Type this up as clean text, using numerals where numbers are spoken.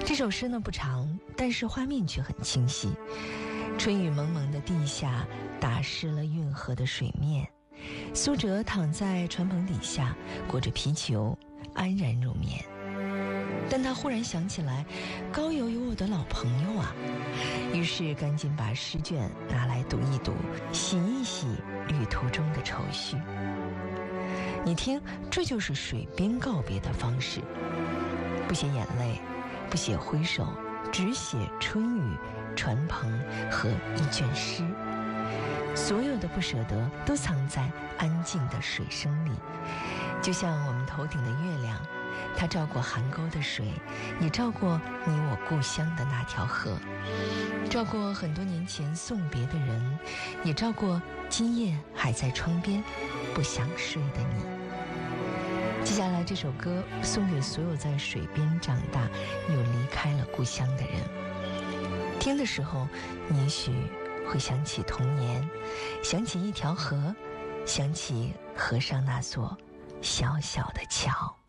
这首诗呢不长，但是画面却很清晰。春雨蒙蒙的地下打湿了运河的水面，苏辙躺在船棚底下，裹着皮裘，安然入眠。但他忽然想起来，高邮有我的老朋友啊，于是赶紧把诗卷拿来读一读，洗一洗旅途中的愁绪。你听，这就是水边告别的方式，不写眼泪，不写挥手，只写春雨、船棚和一卷诗。所有的不舍得都藏在安静的水声里，就像我们头顶的月亮，它照过邗沟的水，也照过你我故乡的那条河，照过很多年前送别的人，也照过今夜还在窗边不想睡的你。接下来这首歌送给所有在水边长大又离开了故乡的人，听的时候你也许会想起童年，想起一条河，想起河上那座小小的桥。